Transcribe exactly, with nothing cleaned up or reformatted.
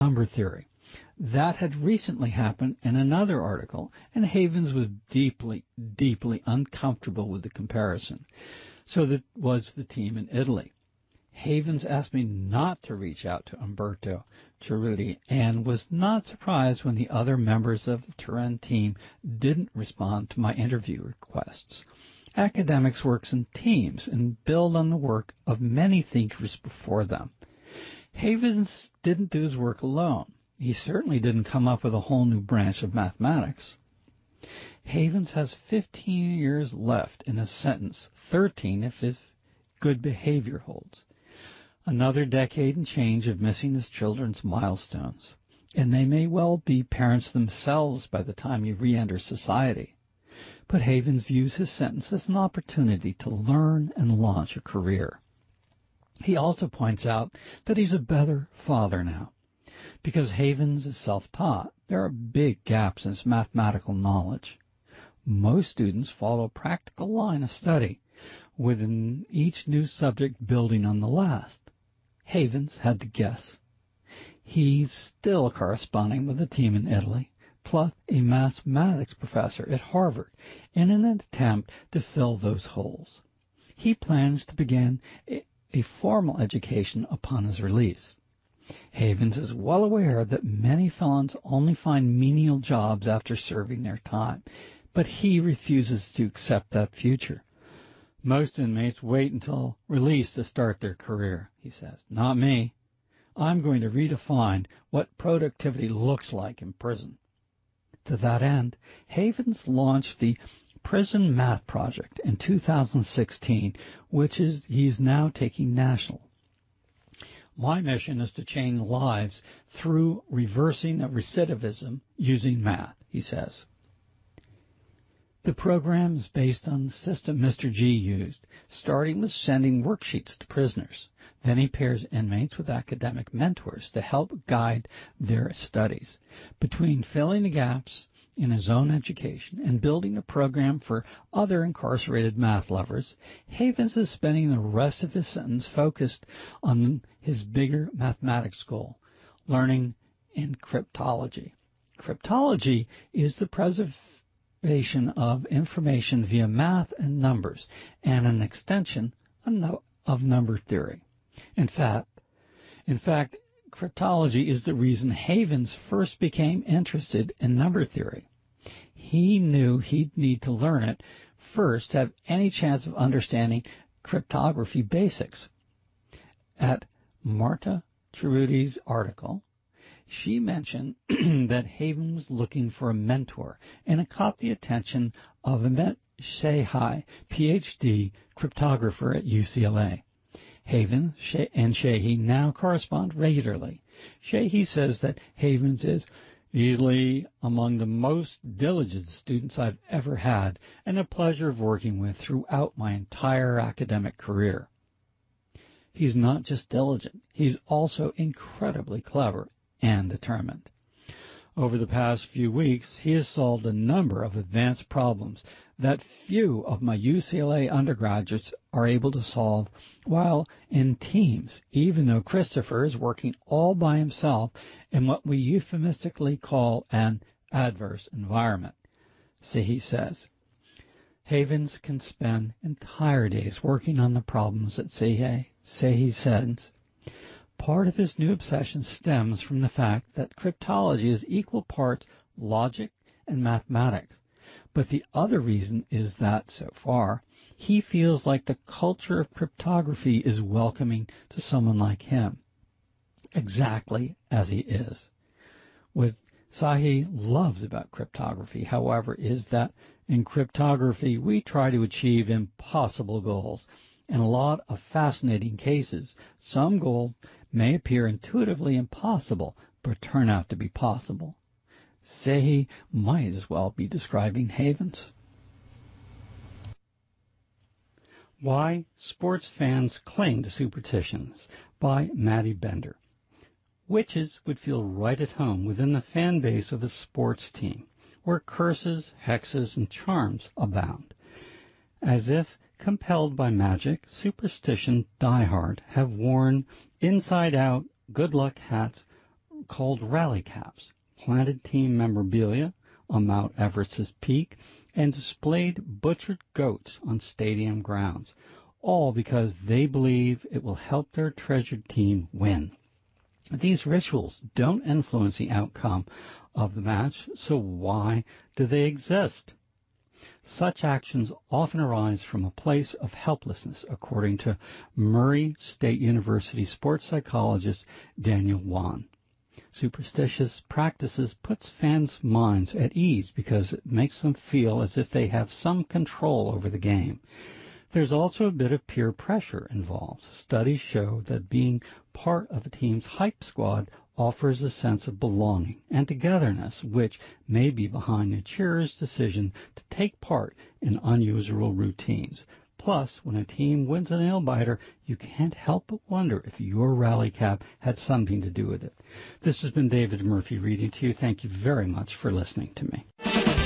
number theory. That had recently happened in another article, and Havens was deeply, deeply uncomfortable with the comparison. So that was the team in Italy. Havens asked me not to reach out to Umberto Cerruti and was not surprised when the other members of the Turin team didn't respond to my interview requests. Academics work in teams and build on the work of many thinkers before them. Havens didn't do his work alone. He certainly didn't come up with a whole new branch of mathematics. Havens has fifteen years left in a sentence, thirteen if his good behavior holds. Another decade and change of missing his children's milestones, and they may well be parents themselves by the time you re-enter society. But Havens views his sentence as an opportunity to learn and launch a career. He also points out that he's a better father now. Because Havens is self-taught, there are big gaps in his mathematical knowledge. Most students follow a practical line of study, within each new subject building on the last. Havens had to guess. He's still corresponding with the team in Italy, plus a mathematics professor at Harvard, in an attempt to fill those holes. He plans to begin a, a formal education upon his release. Havens is well aware that many felons only find menial jobs after serving their time, but he refuses to accept that future. Most inmates wait until release to start their career, he says. Not me. I'm going to redefine what productivity looks like in prison. To that end, Havens launched the Prison Math Project in two thousand sixteen, which is he's now taking national. My mission is to change lives through reversing of recidivism using math, he says. The program is based on the system Mister G used, starting with sending worksheets to prisoners. Then he pairs inmates with academic mentors to help guide their studies. Between filling the gaps in his own education and building a program for other incarcerated math lovers, Havens is spending the rest of his sentence focused on his bigger mathematics goal, learning in cryptology. Cryptology is the preservation of information via math and numbers, and an extension of number theory. In fact, in fact, cryptology is the reason Havens first became interested in number theory. He knew he'd need to learn it first to have any chance of understanding cryptography basics. At Marta Cerruti's article, she mentioned that Havens was looking for a mentor, and it caught the attention of Amit Shehi, P H D cryptographer at U C L A. Havens and Shehi now correspond regularly. Shehi says that Havens is easily among the most diligent students I've ever had and a pleasure of working with throughout my entire academic career. He's not just diligent, he's also incredibly clever and determined. Over the past few weeks, he has solved a number of advanced problems that few of my U C L A undergraduates are able to solve while in teams, even though Christopher is working all by himself in what we euphemistically call an adverse environment. Sehi says. Havens can spend entire days working on the problems that Sehi, Sehi says. Part of his new obsession stems from the fact that cryptology is equal parts logic and mathematics. But the other reason is that, so far, he feels like the culture of cryptography is welcoming to someone like him, exactly as he is. What Sehi loves about cryptography, however, is that in cryptography we try to achieve impossible goals. In a lot of fascinating cases, some goals may appear intuitively impossible, but turn out to be possible. Sehi might as well be describing Havens. Why Sports Fans Cling to Superstitions by Maddie Bender. Witches would feel right at home within the fan base of a sports team, where curses, hexes, and charms abound. As if compelled by magic, superstition diehard have worn inside-out good luck hats called rally caps, planted team memorabilia on Mount Everest's peak, and displayed butchered goats on stadium grounds, all because they believe it will help their treasured team win. These rituals don't influence the outcome of the match, so why do they exist? Such actions often arise from a place of helplessness, according to Murray State University sports psychologist Daniel Wan. Superstitious practices puts fans' minds at ease because it makes them feel as if they have some control over the game. There's also a bit of peer pressure involved. Studies show that being part of a team's hype squad offers a sense of belonging and togetherness, which may be behind the cheerer's decision to take part in unusual routines. Plus, when a team wins a nail-biter, you can't help but wonder if your rally cap had something to do with it. This has been David Murphy reading to you. Thank you very much for listening to me.